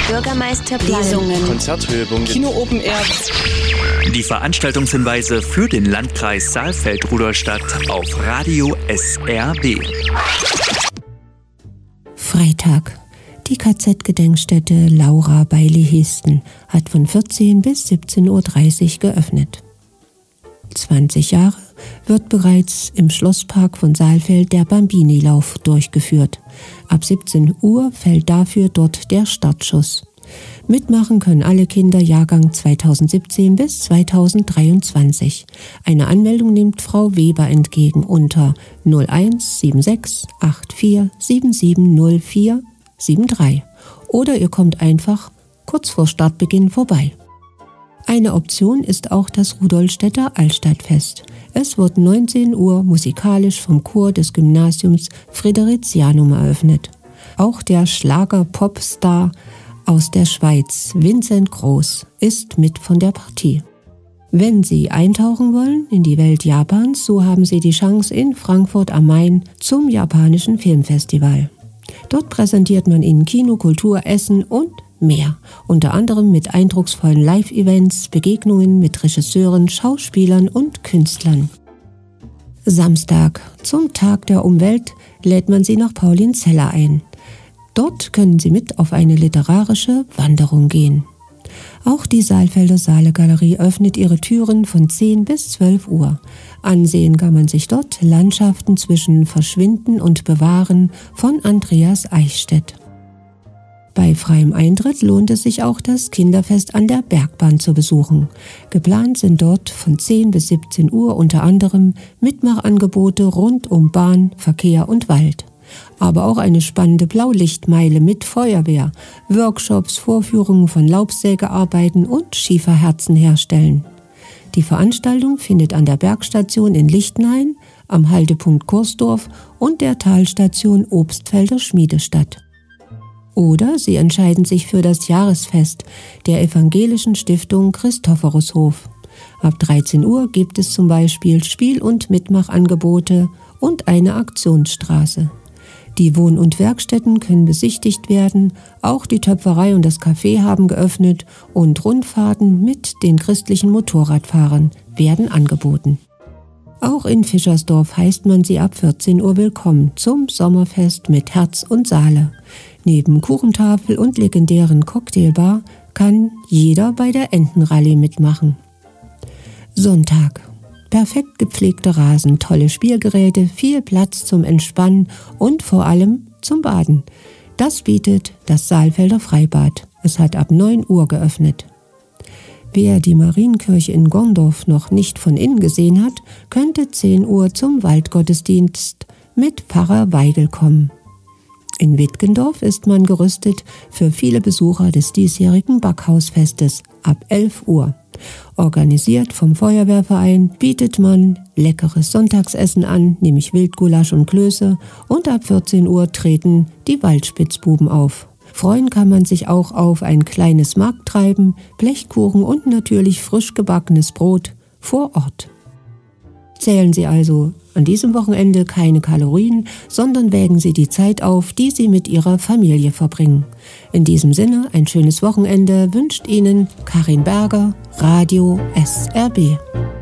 Bürgermeisterplan, Lesungen, Konzerthöhepunkte, Kino Open Air. Die Veranstaltungshinweise für den Landkreis Saalfeld-Rudolstadt auf Radio SRB. Freitag. Die KZ-Gedenkstätte Laura Bailey-Hesten hat von 14 bis 17:30 Uhr geöffnet. 20 Jahre wird bereits im Schlosspark von Saalfeld der Bambini-Lauf durchgeführt. Ab 17 Uhr fällt dafür dort der Startschuss. Mitmachen können alle Kinder Jahrgang 2017 bis 2023. Eine Anmeldung nimmt Frau Weber entgegen unter 01 76 84 7704 73 oder ihr kommt einfach kurz vor Startbeginn vorbei. Eine Option ist auch das Rudolstädter Altstadtfest. Es wird 19 Uhr musikalisch vom Chor des Gymnasiums Friderizianum eröffnet. Auch der Schlager-Popstar aus der Schweiz, Vincent Groß, ist mit von der Partie. Wenn Sie eintauchen wollen in die Welt Japans, so haben Sie die Chance in Frankfurt am Main zum japanischen Filmfestival. Dort präsentiert man Ihnen Kino, Kultur, Essen und mehr. Unter anderem mit eindrucksvollen Live-Events, Begegnungen mit Regisseuren, Schauspielern und Künstlern. Samstag, zum Tag der Umwelt, lädt man Sie nach Paulinzella ein. Dort können Sie mit auf eine literarische Wanderung gehen. Auch die Saalfelder Saale-Galerie öffnet ihre Türen von 10 bis 12 Uhr. Ansehen kann man sich dort Landschaften zwischen Verschwinden und Bewahren von Andreas Eichstädt. Bei freiem Eintritt lohnt es sich auch, das Kinderfest an der Bergbahn zu besuchen. Geplant sind dort von 10 bis 17 Uhr unter anderem Mitmachangebote rund um Bahn, Verkehr und Wald. Aber auch eine spannende Blaulichtmeile mit Feuerwehr, Workshops, Vorführungen von Laubsägearbeiten und Schieferherzen herstellen. Die Veranstaltung findet an der Bergstation in Lichtenhain, am Haltepunkt Kursdorf und der Talstation Obstfelder Schmiede statt. Oder Sie entscheiden sich für das Jahresfest der evangelischen Stiftung Christophorushof. Ab 13 Uhr gibt es zum Beispiel Spiel- und Mitmachangebote und eine Aktionsstraße. Die Wohn- und Werkstätten können besichtigt werden, auch die Töpferei und das Café haben geöffnet und Rundfahrten mit den christlichen Motorradfahrern werden angeboten. Auch in Fischersdorf heißt man sie ab 14 Uhr willkommen zum Sommerfest mit Herz und Saale. Neben Kuchentafel und legendären Cocktailbar kann jeder bei der Entenrallye mitmachen. Sonntag. Perfekt gepflegter Rasen, tolle Spielgeräte, viel Platz zum Entspannen und vor allem zum Baden. Das bietet das Saalfelder Freibad. Es hat ab 9 Uhr geöffnet. Wer die Marienkirche in Gondorf noch nicht von innen gesehen hat, könnte 10 Uhr zum Waldgottesdienst mit Pfarrer Weigel kommen. In Wittgendorf ist man gerüstet für viele Besucher des diesjährigen Backhausfestes ab 11 Uhr. Organisiert vom Feuerwehrverein bietet man leckeres Sonntagsessen an, nämlich Wildgulasch und Klöße, und ab 14 Uhr treten die Waldspitzbuben auf. Freuen kann man sich auch auf ein kleines Markttreiben, Blechkuchen und natürlich frisch gebackenes Brot vor Ort. Zählen Sie also an diesem Wochenende keine Kalorien, sondern wägen Sie die Zeit auf, die Sie mit Ihrer Familie verbringen. In diesem Sinne, ein schönes Wochenende wünscht Ihnen Karin Berger, Radio SRB.